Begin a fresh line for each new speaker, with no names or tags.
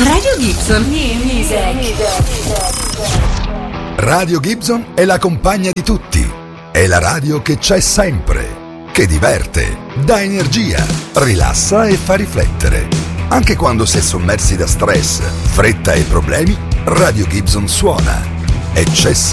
Radio Gibson Music.
Radio Gibson è la compagna di tutti. È la radio che c'è sempre, che diverte, dà energia, rilassa e fa riflettere. Anche quando si è sommersi da stress, fretta e problemi, Radio Gibson suona e c'è sempre.